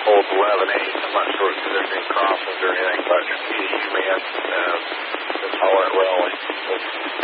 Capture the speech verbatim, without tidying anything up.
holds eleven eight. I'm not sure if there's any crossings or anything, but you, you may have uh, to power it rolling.